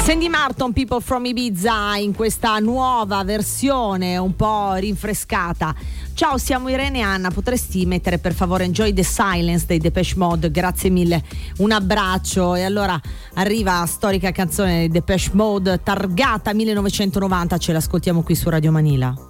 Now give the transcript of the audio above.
Sandy Martin, People from Ibiza, in questa nuova versione un po' rinfrescata. Ciao, siamo Irene e Anna, potresti mettere per favore Enjoy the Silence dei Depeche Mode? Grazie mille, un abbraccio. E allora arriva la storica canzone dei Depeche Mode, targata 1990, ce l'ascoltiamo qui su Radio Manila.